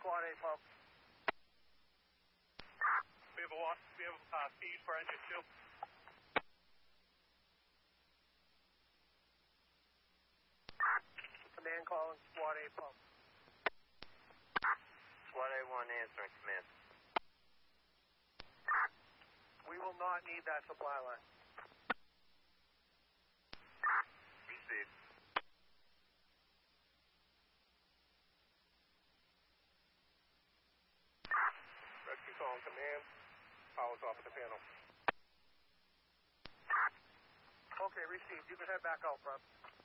Squad 8 pump. We have feed for engine 2. Command calling Squad 8 pump. Squad A1 answering command. We will not need that supply line. Received. Rescue calling command. Power's off at the panel. Okay, received. You can head back out, bro.